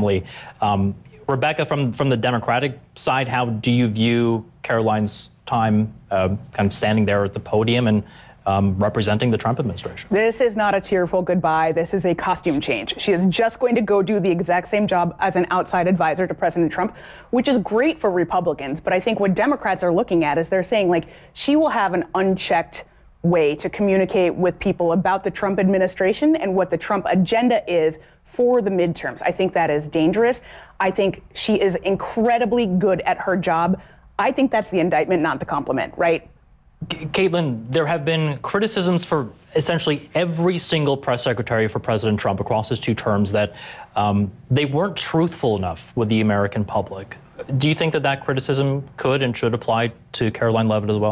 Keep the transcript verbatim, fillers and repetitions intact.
family. Um, Rebecca, from, from the Democratic side, how do you view Caroline's time uh, kind of standing there at the podium and um, representing the Trump administration? This is not a tearful goodbye. This is a costume change. She is just going to go do the exact same job as an outside advisor to President Trump, which is great for Republicans. But I think what Democrats are looking at is they're saying, like, she will have an unchecked way to communicate with people about the Trump administration and what the Trump agenda is for the midterms. I think that is dangerous. I think she is incredibly good at her job. I think that's the indictment, not the compliment, right? Caitlin, there have been criticisms for essentially every single press secretary for President Trump across his two terms that um, they weren't truthful enough with the American public. Do you think that that criticism could and should apply to Caroline Leavitt as well?